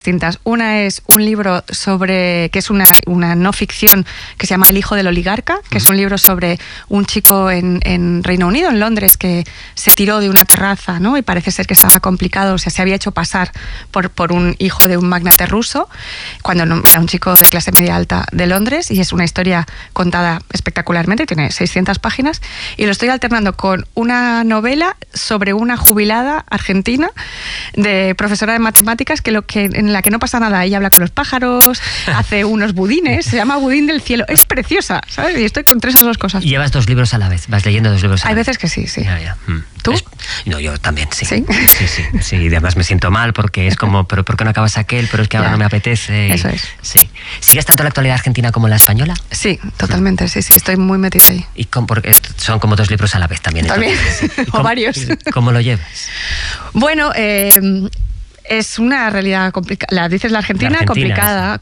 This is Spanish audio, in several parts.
distintas. Una es un libro que es una no ficción que se llama El hijo del oligarca, que es un libro sobre un chico en Reino Unido, en Londres, que se tiró de una terraza, ¿no? Y parece ser que estaba complicado, o sea, se había hecho pasar por un hijo de un magnate ruso, cuando no, era un chico de clase media alta de Londres, y es una historia contada espectacularmente, tiene 600 páginas, y lo estoy alternando con una novela sobre una jubilada argentina de profesora de matemáticas en la que no pasa nada. Ella habla con los pájaros, hace unos budines, se llama Budín del cielo. Es preciosa, ¿sabes? Y estoy con esas dos cosas. ¿Llevas 2 libros a la vez? ¿Vas leyendo 2 libros a la vez? Hay veces que sí. Ya. ¿Tú? No, yo también, sí. ¿Sí? Sí. Y además me siento mal porque es como, ¿pero por qué no acabas aquel? Pero es que ahora no me apetece. Eso es. Sí. ¿Sigues tanto la actualidad argentina como la española? Sí, totalmente, sí. Estoy muy metida ahí. Y porque son como 2 libros a la vez también. También, o varios. ¿Cómo lo llevas? Bueno, es una realidad complicada. Dices la Argentina, complicada.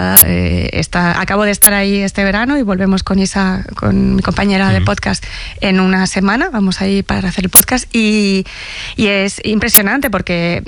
Acabo de estar ahí este verano y volvemos con Isa, con mi compañera de podcast, en una semana. Vamos ahí para hacer el podcast y es impresionante porque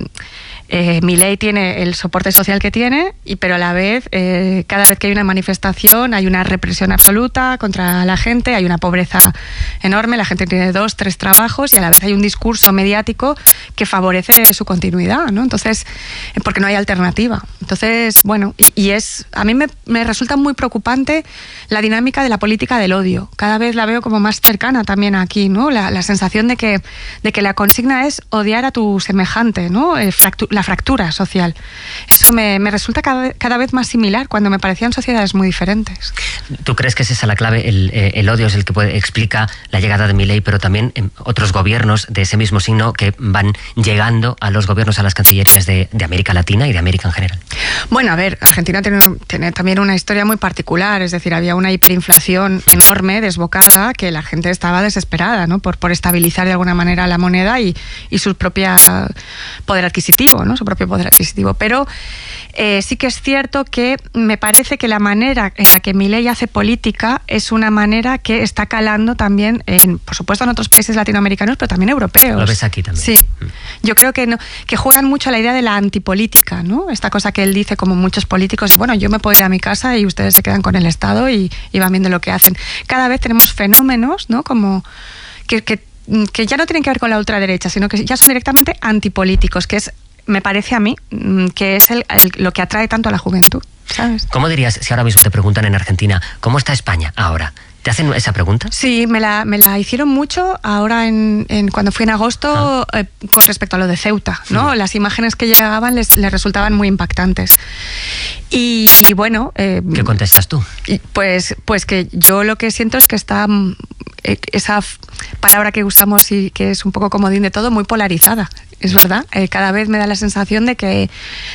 Milei tiene el soporte social que tiene, pero a la vez, cada vez que hay una manifestación hay una represión absoluta contra la gente, hay una pobreza enorme, la gente tiene 2, 3 trabajos y a la vez hay un discurso mediático que favorece su continuidad, ¿no? Entonces, porque no hay alternativa. Entonces, bueno, a mí me resulta muy preocupante la dinámica de la política del odio. Cada vez la veo como más cercana también aquí, ¿no? La sensación de que la consigna es odiar a tu semejante, ¿no? La fractura social. Eso me resulta cada vez más similar cuando me parecían sociedades muy diferentes. ¿Tú crees que es esa la clave? El odio es el que explica la llegada de Milei, pero también otros gobiernos de ese mismo signo que van llegando a los gobiernos, a las cancillerías de América Latina y de América en general. Bueno, a ver, Argentina tiene también una historia muy particular, es decir, había una hiperinflación enorme, desbocada, que la gente estaba desesperada, ¿no? por estabilizar de alguna manera la moneda y su propio poder adquisitivo, ¿no? Su propio poder adquisitivo. Pero sí que es cierto que me parece que la manera en la que Milei hace política es una manera que está calando también, por supuesto, en otros países latinoamericanos, pero también europeos. ¿Lo ves aquí también? Sí. Yo creo que juegan mucho a la idea de la antipolítica, ¿no? Esta cosa que él dice, como muchos políticos, bueno, yo me puedo ir a mi casa y ustedes se quedan con el Estado y van viendo lo que hacen. Cada vez tenemos fenómenos, ¿no? Como que ya no tienen que ver con la ultraderecha, sino que ya son directamente antipolíticos, que me parece a mí, que es lo que atrae tanto a la juventud, ¿sabes? ¿Cómo dirías, si ahora mismo te preguntan en Argentina, ¿cómo está España ahora? ¿Te hacen esa pregunta? Sí, me la hicieron mucho ahora cuando fui en agosto con respecto a lo de Ceuta, ¿no? Las imágenes que llegaban les resultaban muy impactantes. Y bueno... ¿Qué contestas tú? Pues que yo lo que siento es que está esa palabra que usamos y que es un poco comodín de todo, muy polarizada. Es verdad. Cada vez me da la sensación de que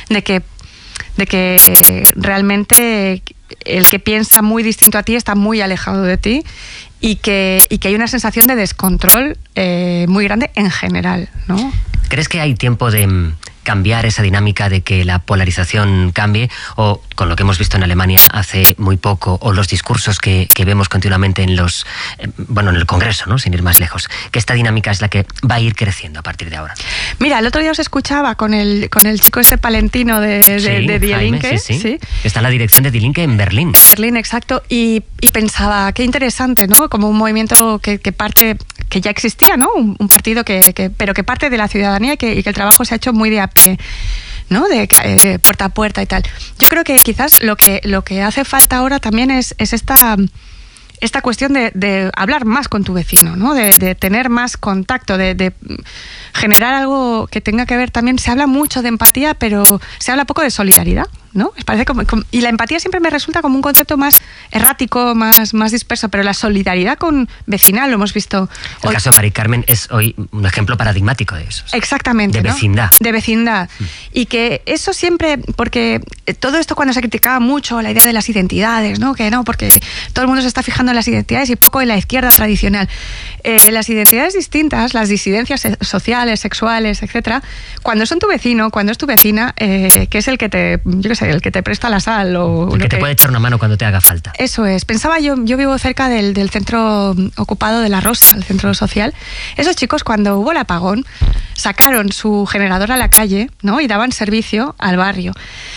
realmente el que piensa muy distinto a ti está muy alejado de ti y que hay una sensación de descontrol muy grande en general, ¿no? ¿Crees que hay tiempo de cambiar esa dinámica de que la polarización cambie, o con lo que hemos visto en Alemania hace muy poco, o los discursos que vemos continuamente en el Congreso, ¿no? Sin ir más lejos, que esta dinámica es la que va a ir creciendo a partir de ahora? Mira, el otro día os escuchaba con el chico este palentino de Die Linke. Sí. Está en la dirección de Die Linke en Berlín. En Berlín, exacto, y pensaba, qué interesante, ¿no? Como un movimiento que parte, que ya existía, ¿no? Un partido pero que parte de la ciudadanía y que el trabajo se ha hecho muy de a pie, ¿no? De puerta a puerta y tal. Yo creo que quizás lo que hace falta ahora también es esta cuestión de hablar más con tu vecino, ¿no? De tener más contacto, de generar algo que tenga que ver también. Se habla mucho de empatía, pero se habla poco de solidaridad, ¿no? Parece y la empatía siempre me resulta como un concepto más errático, más disperso, pero la solidaridad con vecinal lo hemos visto. El caso de Mari Carmen es hoy un ejemplo paradigmático de eso. Exactamente. De vecindad. De vecindad. Y que eso siempre, porque todo esto cuando se criticaba mucho la idea de las identidades, ¿no? Que no, porque todo el mundo se está fijando en las identidades y poco en la izquierda tradicional. Las identidades distintas, las disidencias sociales, sexuales, etcétera, cuando son tu vecino, cuando es tu vecina, que es el que te, el que te presta la sal o el que te puede echar una mano cuando te haga falta. Eso es. Pensaba yo vivo cerca del centro ocupado de La Rosa, el centro social. Esos chicos, cuando hubo el apagón, sacaron su generador a la calle, ¿no? Y daban servicio al barrio.